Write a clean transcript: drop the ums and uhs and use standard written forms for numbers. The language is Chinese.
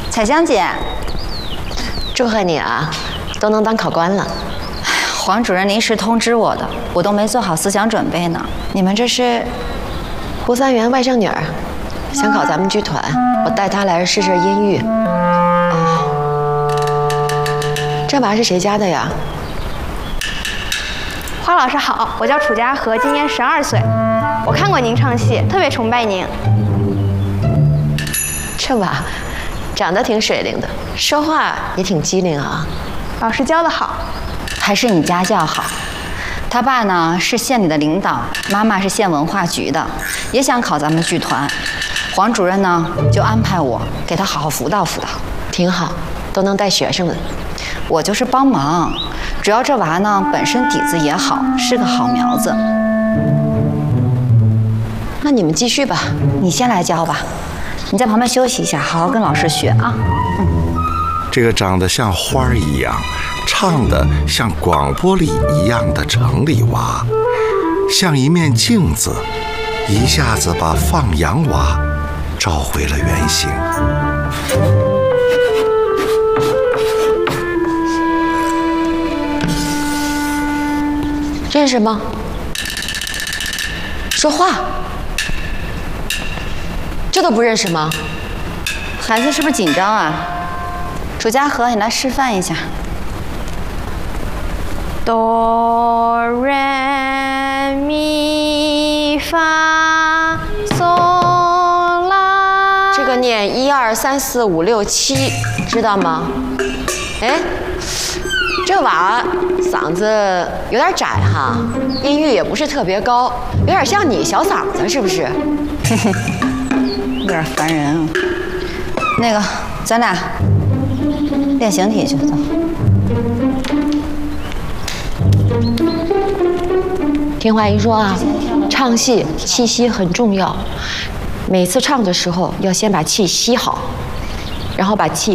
彩香姐， 祝贺你啊，都能当考官了。 黄主任临时通知我的，我都没做好思想准备呢。你们这是？ 胡三元外甥女儿，想考咱们剧团，我带她来试试音域。这娃是谁家的呀？ 花老师好，我叫楚家和，今年12岁。我看过您唱戏，特别崇拜您。 这娃长得挺水灵的，说话也挺机灵啊。 老师教得好。 还是你家教好。他爸呢是县里的领导，妈妈是县文化局的，也想考咱们剧团。黄主任呢就安排我给他好好辅导辅导。 挺好，都能带学生了。 我就是帮忙，主要这娃呢本身底子也好，是个好苗子。 那你们继续吧， 你先来教吧，你在旁边休息一下，好好跟老师学啊。 这个长得像花儿一样，唱得像广播里一样的城里娃，像一面镜子，一下子把放羊娃照回了原形。 认识吗？说话，这都不认识吗？ 孩子是不是紧张啊？楚家和，你来示范一下。 哆来咪发嗦拉。 这个念1、2、3、4、5、6、7，知道吗？哎，这娃嗓子有点窄哈，音域也不是特别高，有点像你小嗓子，是不是？ 有点烦人啊。那个，咱俩练形体去，走。 听话一说啊，唱戏气息很重要，每次唱的时候要先把气吸好，然后把气